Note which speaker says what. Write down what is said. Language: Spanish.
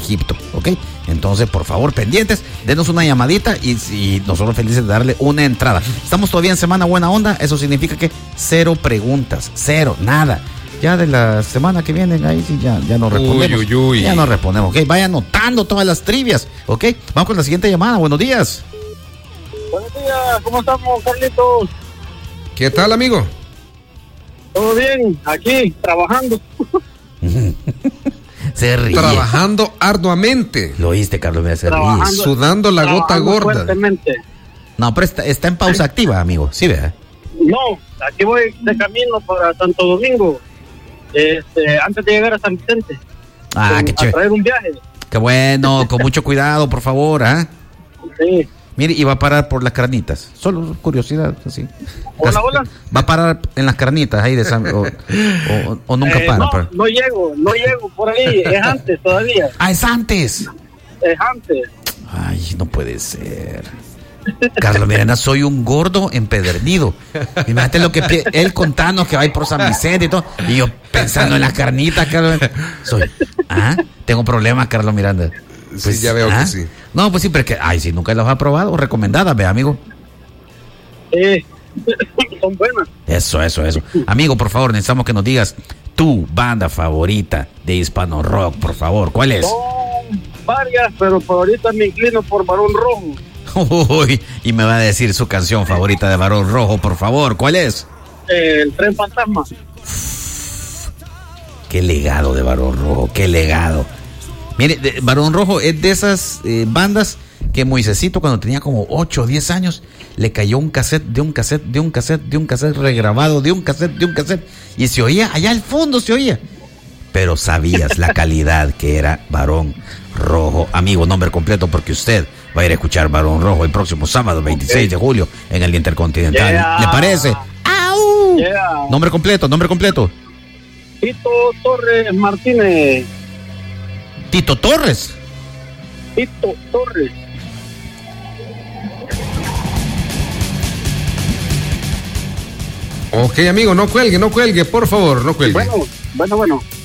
Speaker 1: Egipto, ¿ok? Entonces, por favor, pendientes, denos una llamadita y nosotros felices de darle una entrada. Estamos todavía en semana buena onda, eso significa que 0 preguntas, 0, nada. Ya de la semana que viene, ahí sí ya nos respondemos. Ya nos respondemos, ¿ok? Vaya anotando todas las trivias, ¿ok? Vamos con la siguiente llamada, buenos días.
Speaker 2: Buenos días, ¿cómo estamos, Carlitos?
Speaker 3: ¿Qué tal, amigo?
Speaker 2: Todo bien, aquí, trabajando.
Speaker 1: Se ríe.
Speaker 3: Trabajando arduamente.
Speaker 1: Lo oíste, Carlos, me hace ríe.
Speaker 3: Sudando la gota gorda.
Speaker 2: Fuertemente.
Speaker 1: No, pero está en pausa activa, amigo, ¿sí, verdad?
Speaker 2: No, aquí voy de camino para Santo Domingo, antes de llegar a San Vicente.
Speaker 1: Qué chévere.
Speaker 2: A traer un viaje.
Speaker 1: Qué bueno, con mucho cuidado, por favor, ¿ah?
Speaker 2: Sí.
Speaker 1: Mire, y va a parar por las Carnitas. Solo curiosidad, así.
Speaker 2: Hola.
Speaker 1: Va a parar en las Carnitas ahí de San... o nunca para.
Speaker 2: No llego por ahí, es antes todavía.
Speaker 1: Es antes.
Speaker 2: Es antes.
Speaker 1: Ay, no puede ser. Carlos Miranda, soy un gordo empedernido. Imagínate lo que él contando que va a ir por San Vicente y todo. Y yo pensando en las Carnitas, Carlos. Tengo problemas, Carlos Miranda.
Speaker 3: Pues sí, ya veo que sí.
Speaker 1: No, pues sí, pero que, sí, nunca las ha probado. Recomendadas, ve, amigo.
Speaker 2: Son buenas.
Speaker 1: Eso. Amigo, por favor, necesitamos que nos digas tu banda favorita de hispano rock, por favor. ¿Cuál es?
Speaker 2: Son varias, pero por ahorita me inclino por Barón Rojo.
Speaker 1: Uy, y me va a decir su canción favorita de Barón Rojo, por favor. ¿Cuál es?
Speaker 2: El Tren Fantasma.
Speaker 1: Qué legado de Barón Rojo, qué legado. Mire, Barón Rojo es de esas bandas que Moisésito, cuando tenía como 8 o 10 años, le cayó un cassette, regrabado, de un cassette, y se oía, allá al fondo se oía. Pero sabías la calidad que era Barón Rojo. Amigo, nombre completo, porque usted va a ir a escuchar Barón Rojo el próximo sábado, 26 de julio, en el Intercontinental.
Speaker 2: Yeah.
Speaker 1: ¿Le parece? ¡Au!
Speaker 2: Yeah.
Speaker 1: Nombre completo.
Speaker 2: Tito Torres Martínez.
Speaker 1: Tito Torres.
Speaker 3: Ok, amigo, no cuelgue, por favor, no cuelgue.
Speaker 2: Bueno.